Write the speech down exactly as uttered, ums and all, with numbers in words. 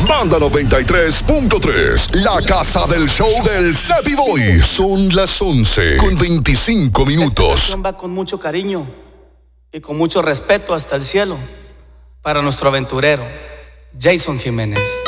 Manda noventa y tres punto tres, la casa del show del Cepi Boy. Son las once con veinticinco minutos. Esta canción va con mucho cariño y con mucho respeto hasta el cielo para nuestro aventurero, Jason Jiménez.